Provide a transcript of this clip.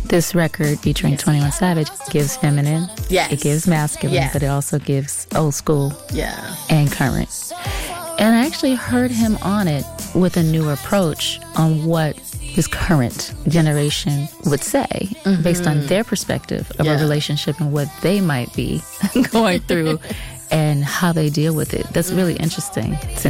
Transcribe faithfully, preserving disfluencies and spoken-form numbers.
This record featuring yes. twenty-one Savage gives feminine. Yes. It gives masculine, yes. but it also gives old school. Yeah. And current. And I actually heard him on it with a new approach on what his current generation would say mm-hmm. based on their perspective of yeah. a relationship and what they might be going through and how they deal with it. That's really interesting to